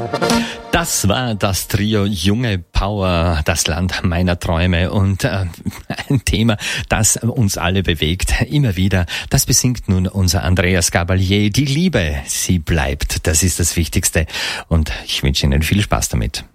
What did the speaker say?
Das war das Trio Junge Power, das Land meiner Träume, und ein Thema, das uns alle bewegt, immer wieder. Das besingt nun unser Andreas Gabalier. Die Liebe, sie bleibt, das ist das Wichtigste, und ich wünsche Ihnen viel Spaß damit.